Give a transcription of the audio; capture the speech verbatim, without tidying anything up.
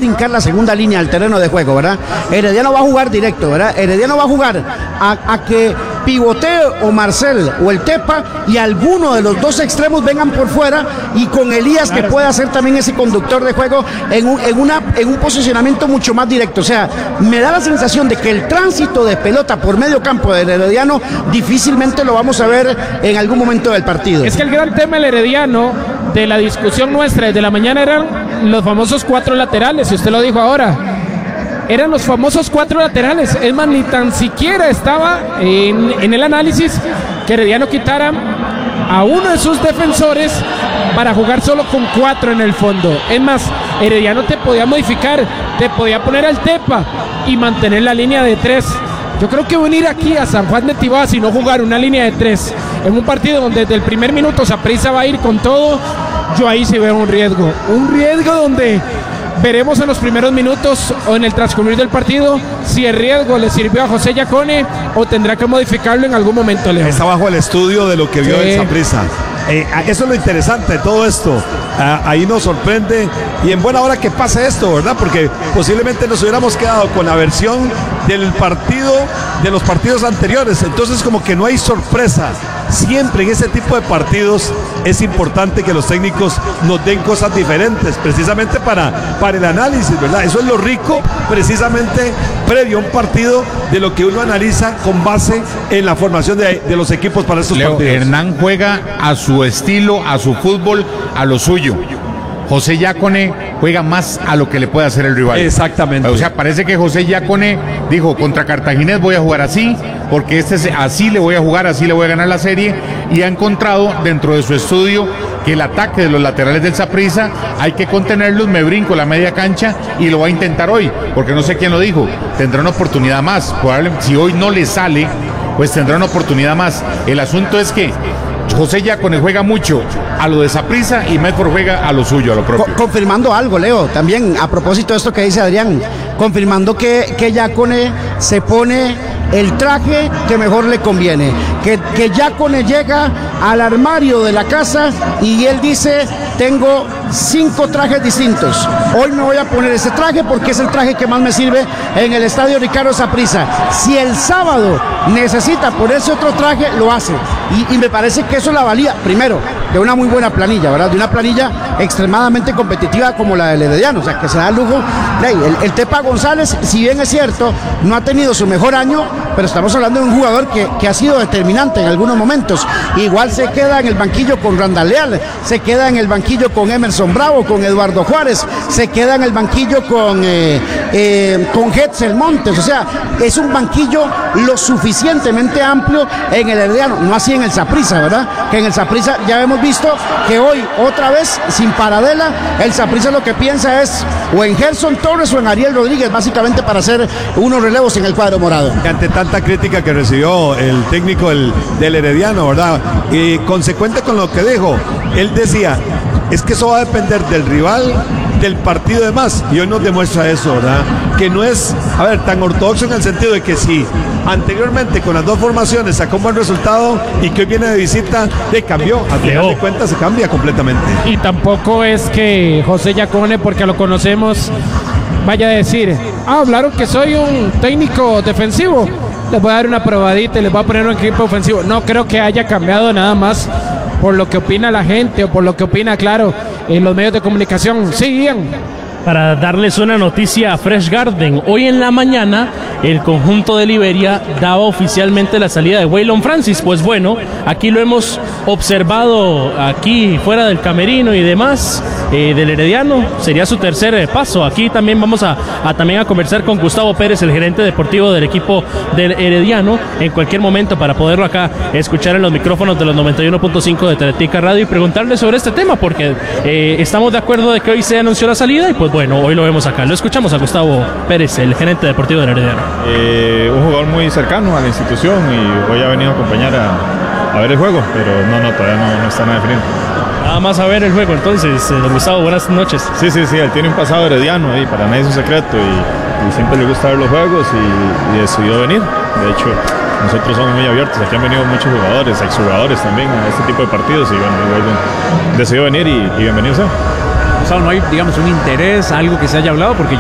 brincar la segunda línea del terreno de juego, ¿verdad? Herediano va a jugar directo, ¿verdad? Herediano va a jugar a, a que pivotee o Marcel o el Tepa y alguno de los dos extremos vengan por fuera y con Elías que pueda ser también ese conductor de juego en un, en, una, en un posicionamiento mucho más directo. O sea, me da la sensación de que el tránsito de pelota por medio campo del Herediano difícilmente lo vamos a ver en algún momento del partido. Es que el gran tema del Herediano, de la discusión nuestra desde la mañana, eran los famosos cuatro laterales, y usted lo dijo ahora. Eran los famosos cuatro laterales. Es más, ni tan siquiera estaba en, en el análisis que Herediano quitara a uno de sus defensores para jugar solo con cuatro en el fondo. Es más, Herediano te podía modificar, te podía poner al Tepa y mantener la línea de tres. Yo creo que venir aquí a San Juan de Tibás y no jugar una línea de tres en un partido donde desde el primer minuto Saprissa va a ir con todo, yo ahí sí veo un riesgo. Un riesgo donde veremos en los primeros minutos o en el transcurrir del partido si el riesgo le sirvió a José Yacone o tendrá que modificarlo en algún momento, Leo. Está bajo el estudio de lo que vio sí. en Saprissa. Eh, eso es lo interesante de todo esto. Ah, ahí nos sorprende y en buena hora que pase esto, ¿verdad? Porque posiblemente nos hubiéramos quedado con la versión del partido, de los partidos anteriores. Entonces como que no hay sorpresa. Siempre en ese tipo de partidos es importante que los técnicos nos den cosas diferentes, precisamente para, para el análisis, ¿verdad? Eso es lo rico, precisamente previo a un partido, de lo que uno analiza con base en la formación de, de los equipos para estos Leo, partidos. Hernán juega a su estilo, a su fútbol, a lo suyo. José Yacone juega más a lo que le puede hacer el rival. Exactamente. O sea, parece que José Yacone dijo, contra Cartaginés voy a jugar así, porque este es, así le voy a jugar, así le voy a ganar la serie, y ha encontrado dentro de su estudio que el ataque de los laterales del Saprissa hay que contenerlos, me brinco la media cancha y lo va a intentar hoy, porque no sé quién lo dijo, tendrá una oportunidad más, probablemente si hoy no le sale, pues tendrá una oportunidad más. El asunto es que José Yacone juega mucho a lo de Saprissa y Medford juega a lo suyo, a lo propio. Co confirmando algo, Leo, también a propósito de esto que dice Adrián, confirmando que, que Yacone se pone el traje que mejor le conviene, que, que Yacone llega al armario de la casa y él dice, tengo cinco trajes distintos, hoy me voy a poner ese traje porque es el traje que más me sirve en el estadio Ricardo Saprissa. Si el sábado necesita ponerse otro traje, lo hace, y, y me parece que eso es la valía, primero, de una muy buena planilla, ¿verdad? De una planilla extremadamente competitiva como la del Herediano, o sea, que se da el lujo. El, el Tepa González, si bien es cierto, no ha tenido su mejor año, pero estamos hablando de un jugador que, que ha sido determinante en algunos momentos. Igual se queda en el banquillo con Randall Leal, se queda en el banquillo con Emerson Bravo, con Eduardo Juárez, se queda en el banquillo con, eh, eh, con Hetzel Montes, o sea, es un banquillo lo suficientemente amplio en el Herediano, no así en el Saprissa, ¿verdad? Que en el Saprissa ya hemos visto que hoy, otra vez, sin paradela, el Saprissa lo que piensa es o en Gerson Torres o en Ariel Rodríguez, básicamente para hacer unos relevos en el cuadro morado. Ante tanta crítica que recibió el técnico del, del Herediano, ¿verdad? Y consecuente con lo que dijo, él decía, es que eso va a depender del rival, del partido de más, y hoy nos demuestra eso, ¿verdad? Que no es, a ver, tan ortodoxo en el sentido de que si anteriormente con las dos formaciones sacó un buen resultado y que hoy viene de visita, le cambió, al final de cuentas se cambia completamente. Y tampoco es que José Yacone, porque lo conocemos, vaya a decir, ah, hablaron que soy un técnico defensivo, les voy a dar una probadita y les voy a poner un equipo ofensivo. No creo que haya cambiado nada más por lo que opina la gente o por lo que opina, claro, en los medios de comunicación. Sí, Ian. Para darles una noticia a Fresh Garden, hoy en la mañana el conjunto de Liberia daba oficialmente la salida de Waylon Francis. Pues bueno, aquí lo hemos observado aquí fuera del camerino y demás, eh, del Herediano, sería su tercer eh, paso. Aquí también vamos a, a, también a conversar con Gustavo Pérez, el gerente deportivo del equipo del Herediano, en cualquier momento para poderlo acá escuchar en los micrófonos de los noventa y uno punto cinco de Teletica Radio y preguntarle sobre este tema, porque eh, estamos de acuerdo de que hoy se anunció la salida y pues bueno, hoy lo vemos acá. Lo escuchamos a Gustavo Pérez, el gerente deportivo del Herediano. Eh, un jugador muy cercano a la institución y hoy ha venido a acompañar a, a ver el juego, pero no, no, todavía no, no está nada definido. Nada más a ver el juego, entonces, eh, don Gustavo, buenas noches. Sí, sí, sí, él tiene un pasado herediano y para nadie es un secreto y, y siempre le gusta ver los juegos y, y decidió venir. De hecho, nosotros somos muy abiertos, aquí han venido muchos jugadores, exjugadores también a este tipo de partidos y bueno, decidió venir y, y bienvenido sea. O sea, no hay, digamos, un interés, algo que se haya hablado, porque